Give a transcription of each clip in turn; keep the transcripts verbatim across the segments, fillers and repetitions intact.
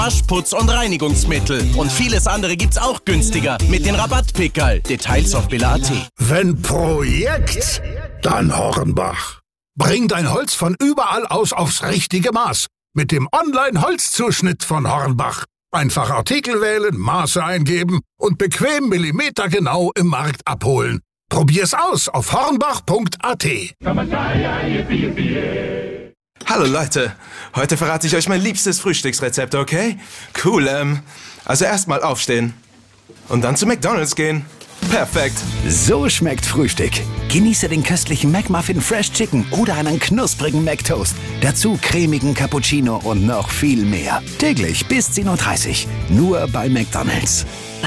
Waschputz- und Reinigungsmittel. Und vieles andere gibt's auch günstiger mit den Rabattpickerl. Details auf billa punkt at. Wenn Projekt, dann Hornbach. Bring dein Holz von überall aus aufs richtige Maß. Mit dem Online-Holzzuschnitt von Hornbach. Einfach Artikel wählen, Maße eingeben und bequem millimetergenau im Markt abholen. Probier's aus auf hornbach punkt at. Hallo Leute, heute verrate ich euch mein liebstes Frühstücksrezept, okay? Cool, ähm, also erstmal aufstehen und dann zu McDonald's gehen. Perfekt. So schmeckt Frühstück. Genieße den köstlichen McMuffin Fresh Chicken oder einen knusprigen McToast. Dazu cremigen Cappuccino und noch viel mehr. Täglich bis zehn Uhr dreißig. Nur bei McDonald's.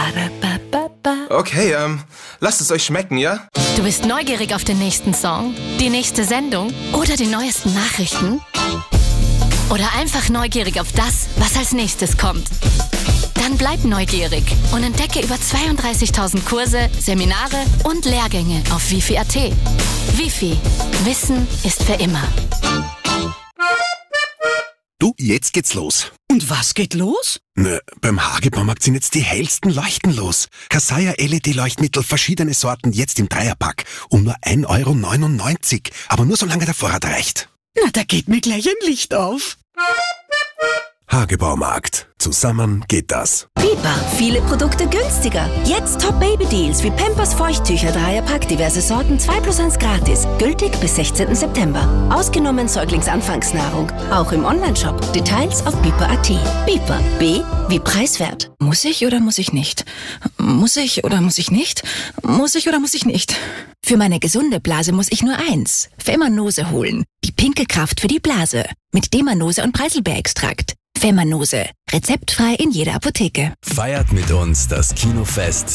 Okay, ähm, lasst es euch schmecken, ja? Du bist neugierig auf den nächsten Song, die nächste Sendung oder die neuesten Nachrichten? Oder einfach neugierig auf das, was als nächstes kommt? Dann bleib neugierig und entdecke über zweiunddreißigtausend Kurse, Seminare und Lehrgänge auf wifi punkt at. Wifi. Wissen ist für immer. Du, jetzt geht's los. Und was geht los? Ne, beim Hagebaumarkt sind jetzt die hellsten Leuchten los. Kasaya L E D-Leuchtmittel, verschiedene Sorten, jetzt im Dreierpack. Um nur ein Euro neunundneunzig. Aber nur solange der Vorrat reicht. Na, da geht mir gleich ein Licht auf. Hagebaumarkt. Zusammen geht das. Piper. Viele Produkte günstiger. Jetzt Top-Baby-Deals wie Pampers Feuchttücher Dreierpack, diverse Sorten, zwei plus eins gratis. Gültig bis sechzehnten September. Ausgenommen Säuglingsanfangsnahrung. Auch im Onlineshop. Details auf piper punkt at. Piper. B wie preiswert. Muss ich oder muss ich nicht? Muss ich oder muss ich nicht? Muss ich oder muss ich nicht? Für meine gesunde Blase muss ich nur eins. Femanose holen. Die pinke Kraft für die Blase. Mit Demanose und Preiselbeerextrakt. Femanose. Rezeptfrei in jeder Apotheke. Feiert mit uns das Kinofest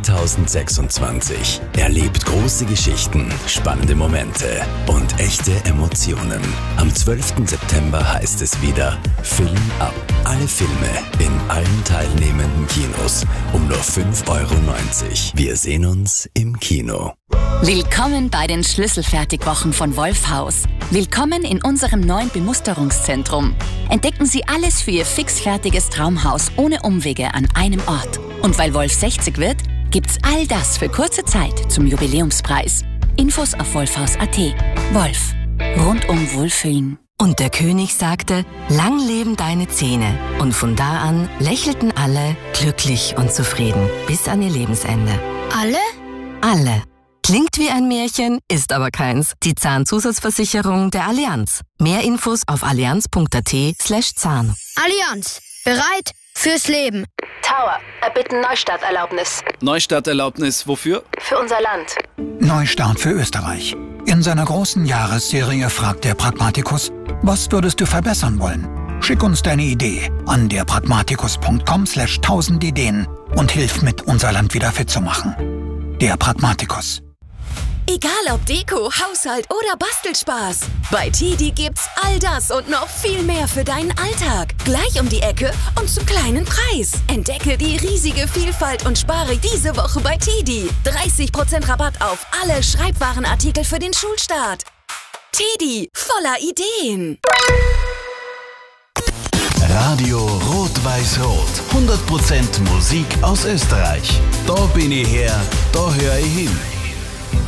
zweitausendsechsundzwanzig. Erlebt große Geschichten, spannende Momente und echte Emotionen. Am zwölften September heißt es wieder Film ab. Alle Filme in allen teilnehmenden Kinos um nur fünf Euro neunzig. Wir sehen uns im Kino. Willkommen bei den Schlüsselfertigwochen von Wolfhaus. Willkommen in unserem neuen Bemusterungszentrum. Entdecken Sie alles für Ihr fixfertiges Traumhaus ohne Umwege an einem Ort. Und weil Wolf sechzig wird, gibt's all das für kurze Zeit zum Jubiläumspreis. Infos auf wolfhaus punkt at. Wolf. Rundum Wohlfühlen. Und der König sagte, lang leben deine Zähne. Und von da an lächelten alle glücklich und zufrieden bis an ihr Lebensende. Alle? Alle. Klingt wie ein Märchen, ist aber keins. Die Zahnzusatzversicherung der Allianz. Mehr Infos auf allianz punkt at slash Zahn. Allianz. Bereit fürs Leben. Tower. Erbitten Neustarterlaubnis. Neustarterlaubnis wofür? Für unser Land. Neustart für Österreich. In seiner großen Jahresserie fragt der Pragmatikus, was würdest du verbessern wollen? Schick uns deine Idee an der pragmatikus punkt com slash tausend Ideen und hilf mit, unser Land wieder fit zu machen. Der Pragmatikus. Egal ob Deko, Haushalt oder Bastelspaß. Bei Tidi gibt's all das und noch viel mehr für deinen Alltag. Gleich um die Ecke und zum kleinen Preis. Entdecke die riesige Vielfalt und spare diese Woche bei Tidi. dreißig Prozent Rabatt auf alle Schreibwarenartikel für den Schulstart. Tidi, voller Ideen. Radio Rot-Weiß-Rot. hundert Prozent Musik aus Österreich. Da bin ich her, da höre ich hin.